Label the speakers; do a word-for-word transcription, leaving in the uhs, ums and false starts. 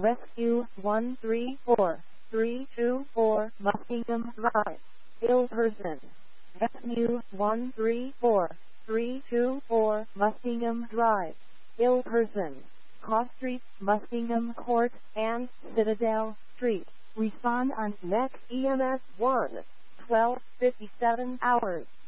Speaker 1: Rescue one three four three two four Muckingham Drive, Hilversum. Rescue one three four three two four Muckingham Drive, Hilversum. Cross Street, Muckingham Court, and Citadel Street. Respond on next E M S one, twelve fifty-seven hours.